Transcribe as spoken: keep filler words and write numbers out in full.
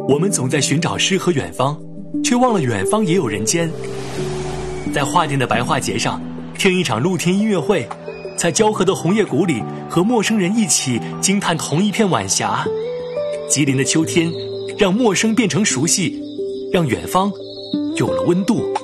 我们总在寻找诗和远方，却忘了远方也有人间。在画店的白桦节上，听一场露天音乐会，在交河的红叶谷里，和陌生人一起惊叹同一片晚霞。吉林的秋天，让陌生变成熟悉，让远方有了温度。